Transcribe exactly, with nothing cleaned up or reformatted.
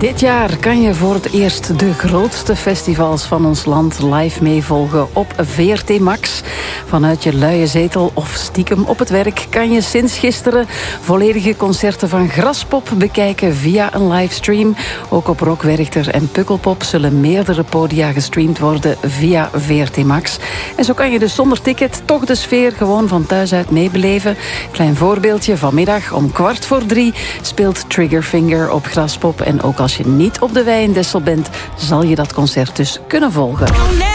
Dit jaar kan je voor het eerst de grootste festivals van ons land live meevolgen op V R T Max. Vanuit je luie zetel of stiekem op het werk kan je sinds gisteren volledige concerten van Graspop bekijken via een livestream. Ook op Rock Werchter en Pukkelpop zullen meerdere podia gestreamd worden via V R T Max. En zo kan je dus zonder ticket toch de sfeer gewoon van thuis uit meebeleven. Klein voorbeeldje, vanmiddag om kwart voor drie speelt Triggerfinger op Graspop. En ook als je niet op de Wijndessel bent, zal je dat concert dus kunnen volgen.